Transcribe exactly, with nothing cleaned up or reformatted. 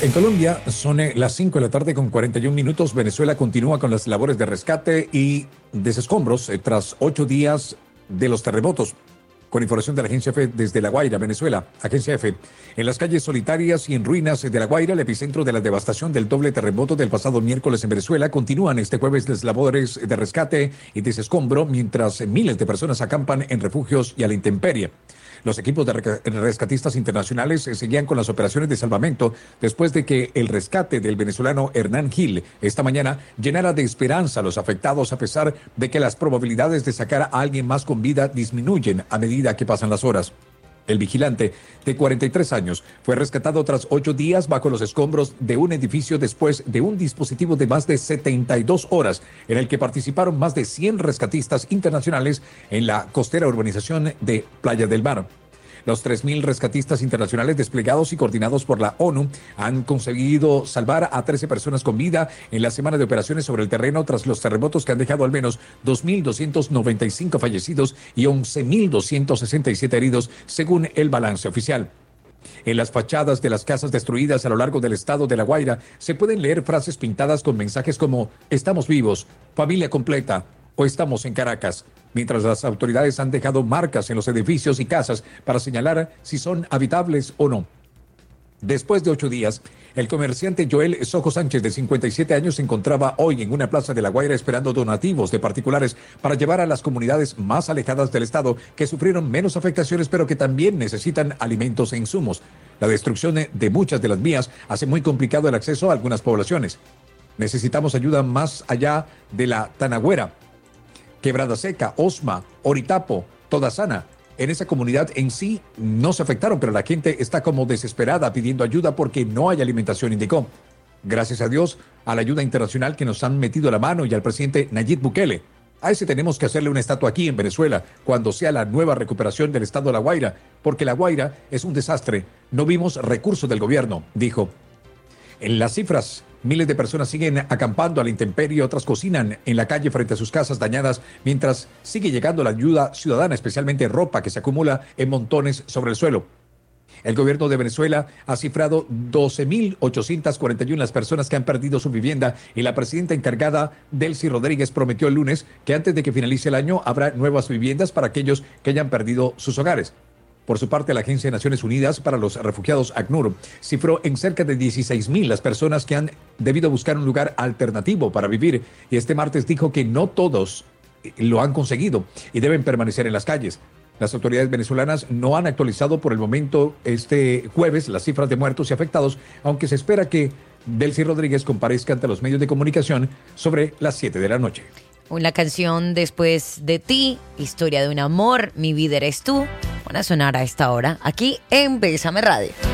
En Colombia son eh, las cinco de la tarde con cuarenta y un minutos. Venezuela continúa con las labores de rescate y desescombros eh, tras ocho días de los terremotos. Con información de la Agencia F desde La Guaira, Venezuela. Agencia F. En las calles solitarias y en ruinas de La Guaira, el epicentro de la devastación del doble terremoto del pasado miércoles en Venezuela, continúan este jueves las labores de rescate y desescombro, mientras miles de personas acampan en refugios y a la intemperie. Los equipos de rescatistas internacionales seguían con las operaciones de salvamento después de que el rescate del venezolano Hernán Gil esta mañana llenara de esperanza a los afectados, a pesar de que las probabilidades de sacar a alguien más con vida disminuyen a medida que pasan las horas. El vigilante, de cuarenta y tres años, fue rescatado tras ocho días bajo los escombros de un edificio después de un dispositivo de más de setenta y dos horas, en el que participaron más de cien rescatistas internacionales en la costera urbanización de Playa del Mar. Los tres mil rescatistas internacionales desplegados y coordinados por la ONU han conseguido salvar a trece personas con vida en la semana de operaciones sobre el terreno tras los terremotos que han dejado al menos dos mil doscientos noventa y cinco fallecidos y once mil doscientos sesenta y siete heridos, según el balance oficial. En las fachadas de las casas destruidas a lo largo del estado de La Guaira se pueden leer frases pintadas con mensajes como "Estamos vivos", "Familia completa" o "Estamos en Caracas", mientras las autoridades han dejado marcas en los edificios y casas para señalar si son habitables o no. Después de ocho días, el comerciante Joel Sojo Sánchez, de cincuenta y siete años, se encontraba hoy en una plaza de La Guaira esperando donativos de particulares para llevar a las comunidades más alejadas del estado, que sufrieron menos afectaciones pero que también necesitan alimentos e insumos. La destrucción de muchas de las vías hace muy complicado el acceso a algunas poblaciones. Necesitamos ayuda más allá de la Tanagüera, Quebrada Seca, Osma, Oritapo, Toda Sana. En esa comunidad en sí no se afectaron, pero la gente está como desesperada pidiendo ayuda porque no hay alimentación, indicó. Gracias a Dios, a la ayuda internacional que nos han metido la mano y al presidente Nayib Bukele. A ese tenemos que hacerle una estatua aquí en Venezuela cuando sea la nueva recuperación del estado de La Guaira, porque La Guaira es un desastre. No vimos recursos del gobierno, dijo. En las cifras, miles de personas siguen acampando a la intemperie, otras cocinan en la calle frente a sus casas dañadas, mientras sigue llegando la ayuda ciudadana, especialmente ropa que se acumula en montones sobre el suelo. El gobierno de Venezuela ha cifrado doce mil ochocientas cuarenta y una las personas que han perdido su vivienda, y la presidenta encargada, Delcy Rodríguez, prometió el lunes que antes de que finalice el año habrá nuevas viviendas para aquellos que hayan perdido sus hogares. Por su parte, la Agencia de Naciones Unidas para los Refugiados, ACNUR, cifró en cerca de dieciséis mil las personas que han debido buscar un lugar alternativo para vivir, y este martes dijo que no todos lo han conseguido y deben permanecer en las calles. Las autoridades venezolanas no han actualizado por el momento este jueves las cifras de muertos y afectados, aunque se espera que Delcy Rodríguez comparezca ante los medios de comunicación sobre las siete de la noche. La canción Después de ti, historia de un amor, mi vida eres tú, van a sonar a esta hora aquí en Bésame Radio.